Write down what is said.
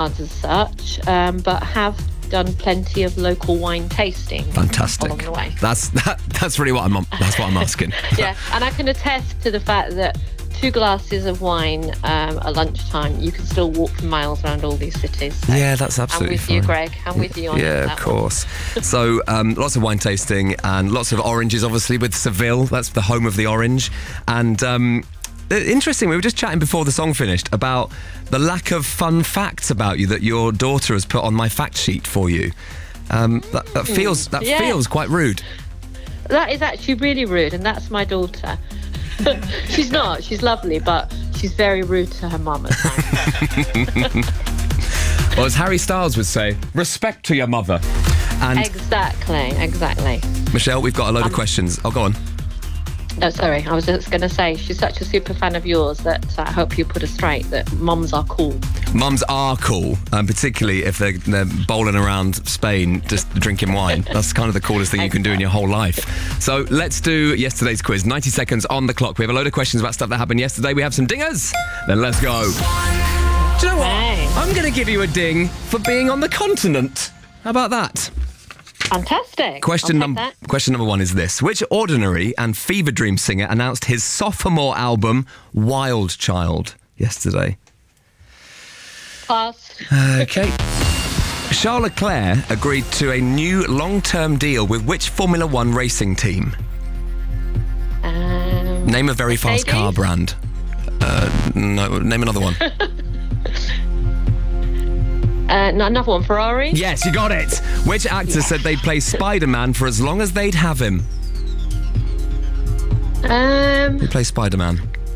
cards as such, but have done plenty of local wine tasting. Fantastic. Along the way. That's really what that's what I'm asking. Yeah, and I can attest to the fact that 2 glasses of wine at lunchtime, you can still walk for miles around all these cities. So yeah, that's absolutely I'm with fine. you, Greg. I'm with you on that. Yeah, of course. So lots of wine tasting and lots of oranges, obviously, with Seville. That's the home of the orange. And interesting, we were just chatting before the song finished about the lack of fun facts about you that your daughter has put on my fact sheet for you. That feels quite rude. That is actually really rude, and that's my daughter. She's not. She's lovely, but she's very rude to her mum at times. Well, as Harry Styles would say, respect to your mother. And Exactly. Michelle, we've got a load of questions. Oh, go on. No, sorry. I was just going to say, she's such a super fan of yours that I hope you put her straight that mums are cool. Mums are cool, particularly if they're bowling around Spain just drinking wine. That's kind of the coolest thing you can do in your whole life. So let's do yesterday's quiz. 90 seconds on the clock. We have a load of questions about stuff that happened yesterday. We have some dingers. Then let's go. Do you know what? Hey. I'm going to give you a ding for being on the continent. How about that? Fantastic. Question number 1 is this. Which Ordinary and Fever Dream singer announced his sophomore album, Wild Child, yesterday? Pass. Okay. Charles Leclerc agreed to a new long-term deal with which Formula One racing team? Name a very Mercedes? fast car brand. No, name another one. Another one, Ferrari? Yes, you got it. Which actor said they'd play Spider-Man for as long as they'd have him? Who plays Spider-Man?